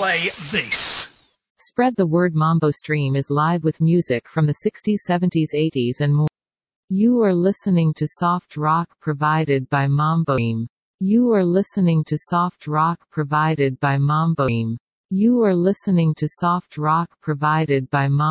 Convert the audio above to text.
play this. Spread the word. Mambo Stream is live with music from the 60s, 70s, 80s and more. You are listening to soft rock provided by Mambo Stream. You are listening to soft rock provided by Mambo Stream. You are listening to soft rock provided by Mambo